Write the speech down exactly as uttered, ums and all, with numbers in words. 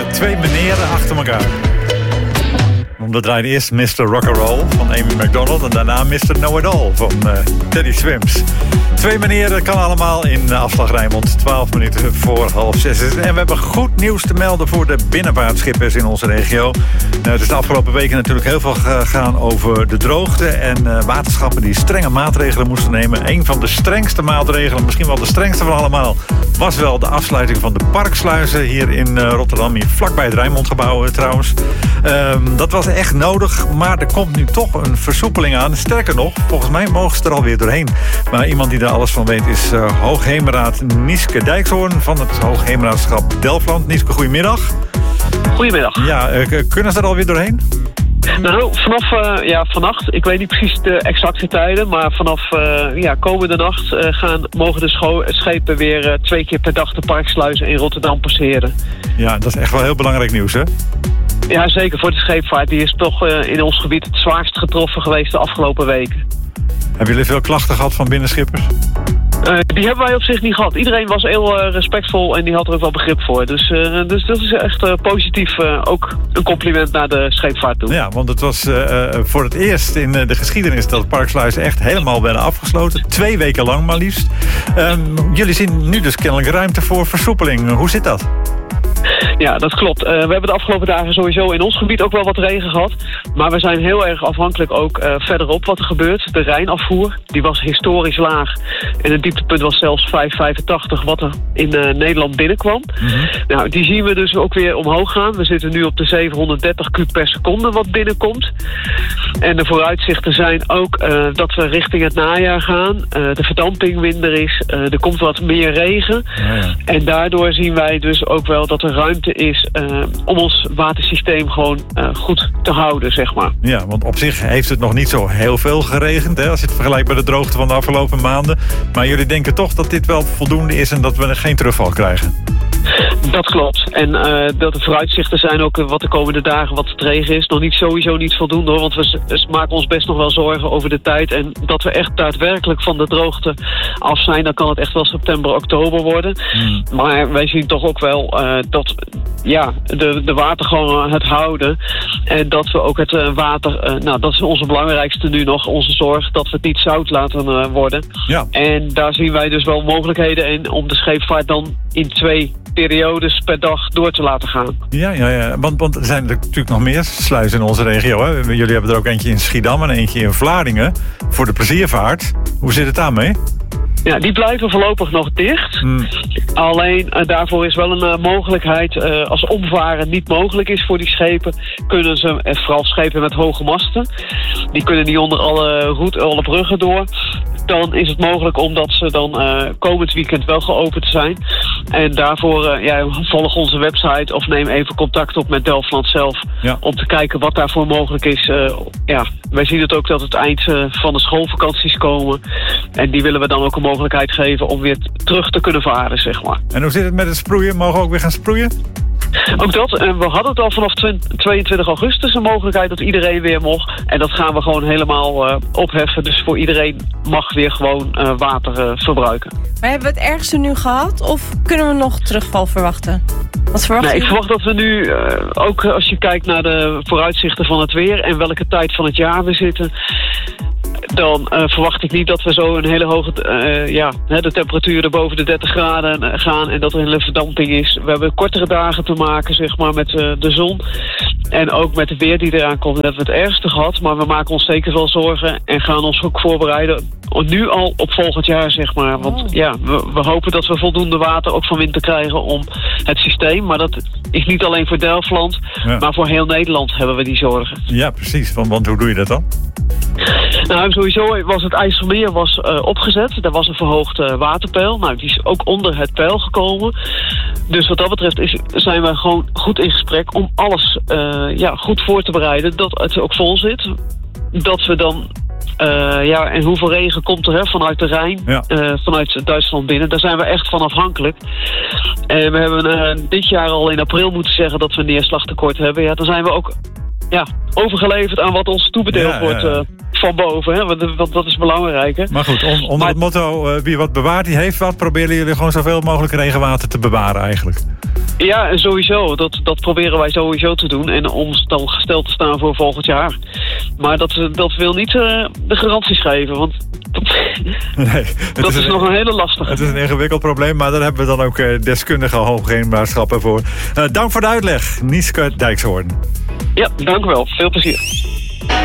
Twee meneren achter elkaar. We draaien eerst mister Rock'n'Roll van Amy McDonald en daarna mister Know-It-All van uh, Teddy Swims. Twee meneren kan allemaal in afslag Rijnmond. twaalf minuten voor half zes. En we hebben goed nieuws te melden voor de binnenvaartschippers in onze regio. Uh, het is de afgelopen weken natuurlijk heel veel gegaan over de droogte en uh, waterschappen die strenge maatregelen moesten nemen. Een van de strengste maatregelen, misschien wel de strengste van allemaal, was wel de afsluiting van de parksluizen hier in uh, Rotterdam. Hier vlakbij het Rijnmondgebouw uh, trouwens. Uh, dat was echt nodig, maar er komt nu toch een versoepeling aan. Sterker nog, volgens mij mogen ze er alweer doorheen. Maar iemand die daar alles van weet is uh, Hoogheemraad Nieske Dijkshoorn van het Hoogheemraadschap Delfland. Nieske, goedemiddag. Goedemiddag. Ja, uh, kunnen ze er alweer doorheen? Nou, vanaf uh, ja, vannacht, ik weet niet precies de exacte tijden, maar vanaf uh, ja, komende nacht uh, gaan, mogen de scho- schepen weer uh, twee keer per dag de parksluizen in Rotterdam passeren. Ja, dat is echt wel heel belangrijk nieuws, hè? Ja, zeker voor de scheepvaart. Die is toch uh, in ons gebied het zwaarst getroffen geweest de afgelopen weken. Hebben jullie veel klachten gehad van binnenschippers? Uh, die hebben wij op zich niet gehad. Iedereen was heel uh, respectvol en die had er ook wel begrip voor. Dus, uh, dus dat is echt uh, positief. Uh, ook een compliment naar de scheepvaart toe. Ja, want het was uh, voor het eerst in uh, de geschiedenis dat parksluizen echt helemaal werden afgesloten. Twee weken lang maar liefst. Uh, jullie zien nu dus kennelijk ruimte voor versoepeling. Hoe zit dat? Ja, dat klopt. Uh, we hebben de afgelopen dagen sowieso in ons gebied ook wel wat regen gehad. Maar we zijn heel erg afhankelijk ook uh, verderop wat er gebeurt. De Rijnafvoer, die was historisch laag. En het dieptepunt was zelfs vijf komma vijfentachtig wat er in uh, Nederland binnenkwam. Mm-hmm. Nou, die zien we dus ook weer omhoog gaan. We zitten nu op de zevenhonderddertig kuub per seconde wat binnenkomt. En de vooruitzichten zijn ook uh, dat we richting het najaar gaan. Uh, de verdamping minder is. Uh, er komt wat meer regen. Ja, ja. En daardoor zien wij dus ook wel dat er ruimte is uh, om ons watersysteem gewoon uh, goed te houden, zeg maar. Ja, want op zich heeft het nog niet zo heel veel geregend, hè, als je het vergelijkt met de droogte van de afgelopen maanden. Maar jullie denken toch dat dit wel voldoende is en dat we geen terugval krijgen? Dat klopt. En uh, dat de vooruitzichten zijn ook uh, wat de komende dagen wat het regen is. Nog niet sowieso niet voldoende hoor, want we s- maken ons best nog wel zorgen over de tijd. En dat we echt daadwerkelijk van de droogte af zijn, dan kan het echt wel september, oktober worden. Mm. Maar wij zien toch ook wel uh, dat ja, de, de water gewoon het houden. En dat we ook het uh, water, uh, nou dat is onze belangrijkste nu nog, onze zorg, dat we het niet zout laten uh, worden. Ja. En daar zien wij dus wel mogelijkheden in om de scheepvaart dan in twee periodes per dag door te laten gaan. Ja, ja, ja. Want, want er zijn er natuurlijk nog meer sluizen in onze regio. Hè? Jullie hebben er ook eentje in Schiedam en eentje in Vlaardingen voor de pleziervaart. Hoe zit het daarmee? Ja, die blijven voorlopig nog dicht. Hmm. Alleen uh, daarvoor is wel een uh, mogelijkheid. Uh, als omvaren niet mogelijk is voor die schepen, kunnen ze, en vooral schepen met hoge masten, die kunnen niet onder alle, route, alle bruggen door. Dan is het mogelijk omdat ze dan uh, komend weekend wel geopend zijn. En daarvoor uh, ja, volg onze website of neem even contact op met Delfland zelf. Ja. Om te kijken wat daarvoor mogelijk is. Uh, ja, wij zien het ook dat het eind uh, van de schoolvakanties komen. En die willen we dan ook een mogelijkheid geven om weer terug te kunnen varen, zeg maar. En hoe zit het met het sproeien? Mogen we ook weer gaan sproeien? Ook dat. En we hadden het al vanaf tweeëntwintig augustus een mogelijkheid dat iedereen weer mocht. En dat gaan we gewoon helemaal uh, opheffen. Dus voor iedereen mag weer gewoon uh, water uh, verbruiken. Maar hebben we het ergste nu gehad? Of kunnen we nog terugval verwachten? Wat verwacht nee, je? Ik verwacht dat we nu, uh, ook als je kijkt naar de vooruitzichten van het weer en welke tijd van het jaar we zitten, dan uh, verwacht ik niet dat we zo een hele hoge, uh, ja, de temperaturen boven de dertig graden gaan en dat er een hele verdamping is. We hebben kortere dagen te maken, zeg maar, met uh, de zon. En ook met het weer die eraan komt. Dat hebben we het ergste gehad, maar we maken ons zeker wel zorgen en gaan ons ook voorbereiden. Nu al op volgend jaar, zeg maar. Want oh. ja, we, we hopen dat we voldoende water ook van winter krijgen om het systeem. Maar dat is niet alleen voor Delfland, ja. maar voor heel Nederland hebben we die zorgen. Ja, precies. Want, want hoe doe je dat dan? Nou, sowieso was het IJsselmeer was, uh, opgezet. Daar was een verhoogd uh, waterpeil. Nou, die is ook onder het peil gekomen. Dus wat dat betreft is, zijn we gewoon goed in gesprek om alles uh, ja, goed voor te bereiden. Dat het ook vol zit. Dat we dan Uh, ja, en hoeveel regen komt er hè, vanuit de Rijn, ja. uh, vanuit Duitsland binnen. Daar zijn we echt van afhankelijk. En we hebben uh, dit jaar al in april moeten zeggen dat we een neerslagtekort hebben. Ja, dan zijn we ook ja, overgeleverd aan wat ons toebedeeld ja, wordt uh, van boven. Hè? Want, want dat is belangrijker. Maar goed, on, onder maar, het motto uh, wie wat bewaart, die heeft wat. Proberen jullie gewoon zoveel mogelijk regenwater te bewaren eigenlijk. Ja, en sowieso. Dat, dat proberen wij sowieso te doen. En ons dan gesteld te staan voor volgend jaar. Maar dat, dat wil niet uh, de garanties geven. Want dat, nee, dat is, is een, nog een hele lastige. Het is een ingewikkeld probleem. Maar daar hebben we dan ook uh, deskundige hoogheemwaarschappen voor. Uh, dank voor de uitleg, Nieske Dijkshoorn. Ja, dank u wel. Veel plezier.